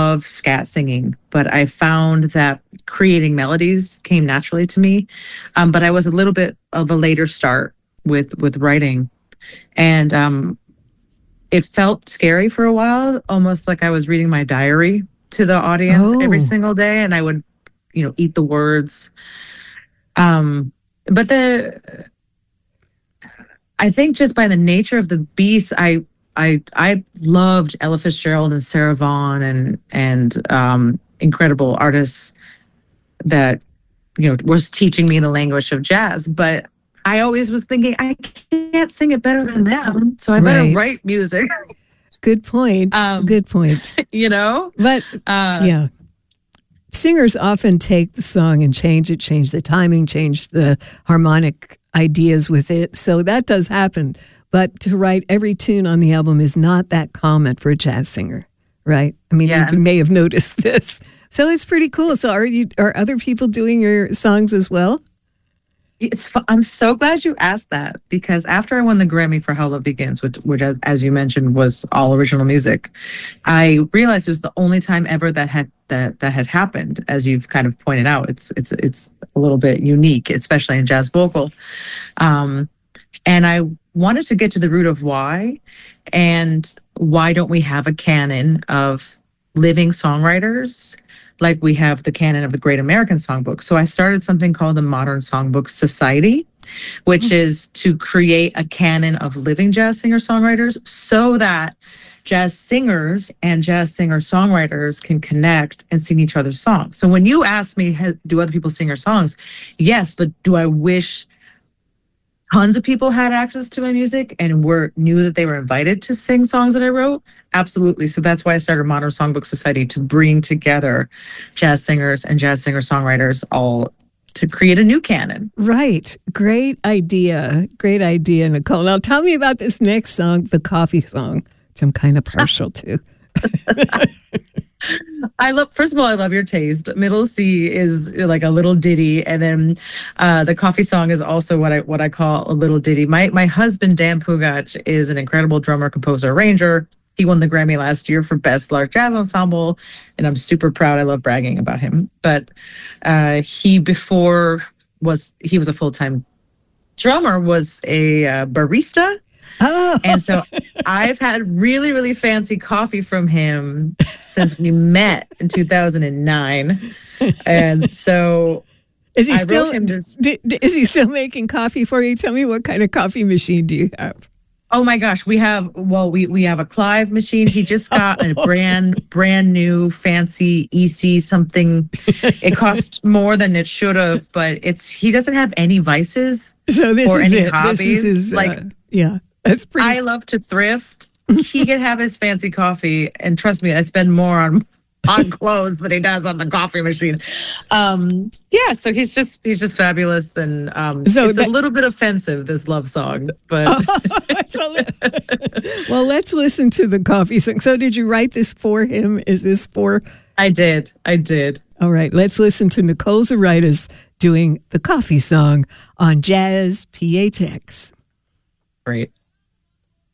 love scat singing, but I found that creating melodies came naturally to me. But I was a little bit of a later start with writing, and it felt scary for a while, almost like I was reading my diary to the audience every single day, and I would, eat the words. But I think just by the nature of the beast, I loved Ella Fitzgerald and Sarah Vaughan and incredible artists that was teaching me the language of jazz. But I always was thinking I can't sing it better than them, so I better write music. Good point. Good point. But yeah. Singers often take the song and change it, change the timing, change the harmonic ideas with it. So that does happen. But to write every tune on the album is not that common for a jazz singer, right? I mean, you may have noticed this. So it's pretty cool. So are other people doing your songs as well? I'm so glad you asked that, because after I won the Grammy for How Love Begins, which as you mentioned was all original music, I realized it was the only time ever that had happened. As you've kind of pointed out, it's a little bit unique, especially in jazz vocal. And I wanted to get to the root of why, and why don't we have a canon of living songwriters like we have the canon of the Great American Songbook. So I started something called the Modern Songbook Society, which is to create a canon of living jazz singer-songwriters so that jazz singers and jazz singer-songwriters can connect and sing each other's songs. So when you ask me, do other people sing your songs? Yes, but do I wish tons of people had access to my music and knew that they were invited to sing songs that I wrote? Absolutely. So that's why I started Modern Songbook Society, to bring together jazz singers and jazz singer-songwriters all to create a new canon. Right. Great idea. Great idea, Nicole. Now tell me about this next song, the Coffee Song, which I'm kind of partial to. First of all, I love your taste. Middle C is like a little ditty, and then the Coffee Song is also what I call a little ditty. My husband Dan Pugac is an incredible drummer, composer, arranger. He won the Grammy last year for Best Large Jazz Ensemble, and I'm super proud. I love bragging about him. But he was a full-time drummer, was a barista. Oh. And so I've had really, really fancy coffee from him since we met in 2009. And so is he still making coffee for you? Tell me, what kind of coffee machine do you have? Oh my gosh, we have a Clive machine. He just got a brand new fancy EC something. It cost more than it should have, but he doesn't have any vices or any hobbies. This is yeah. That's pretty. I love to thrift. He can have his fancy coffee, and trust me, I spend more on clothes than he does on the coffee machine. So he's just fabulous, and so it's a little bit offensive, this love song, but well, let's listen to the Coffee Song. So did you write this for him? Is this for? I did. All right, let's listen to Nicole Zaritis doing the Coffee Song on Jazz PHX. Great.